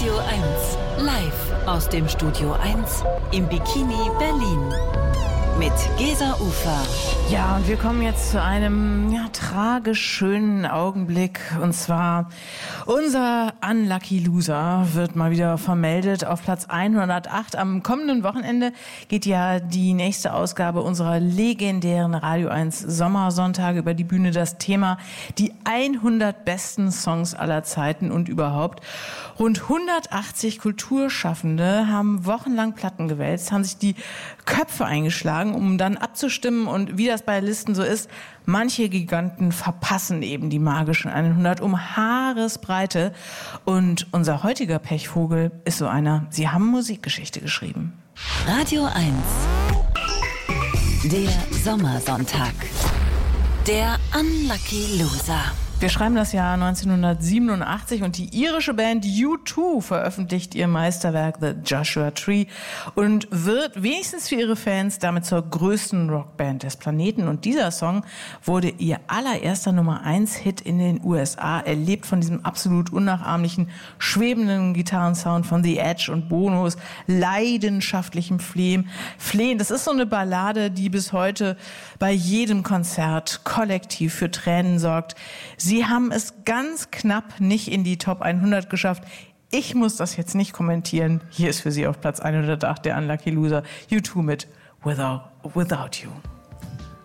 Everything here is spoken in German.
Radio 1, live aus dem Studio 1 im Bikini Berlin. Mit Gesa Ufer. Ja, und wir kommen jetzt zu einem tragisch schönen Augenblick. Und zwar unser Unlucky Loser wird mal wieder vermeldet auf Platz 108. Am kommenden Wochenende geht ja die nächste Ausgabe unserer legendären Radio 1 Sommersonntage über die Bühne. Das Thema: die 100 besten Songs aller Zeiten und überhaupt. Rund 180 Kulturschaffende haben wochenlang Platten gewälzt, haben sich die Köpfe eingeschlagen, um dann abzustimmen. Und wie das bei Listen so ist, manche Giganten verpassen eben die magischen 100 um Haaresbreite. Und unser heutiger Pechvogel ist so einer. Sie haben Musikgeschichte geschrieben. Radio 1, der Sommersonntag. Der Unlucky Loser. Wir schreiben das Jahr 1987 und die irische Band U2 veröffentlicht ihr Meisterwerk The Joshua Tree und wird wenigstens für ihre Fans damit zur größten Rockband des Planeten. Und dieser Song wurde ihr allererster Nummer-1-Hit in den USA, erlebt von diesem absolut unnachahmlichen, schwebenden Gitarrensound von The Edge und Bonos leidenschaftlichem Flehen. Das ist so eine Ballade, die bis heute bei jedem Konzert kollektiv für Tränen sorgt. Sie haben es ganz knapp nicht in die Top 100 geschafft. Ich muss das jetzt nicht kommentieren. Hier ist für Sie auf Platz 108 der Unlucky Loser U2 mit Without You.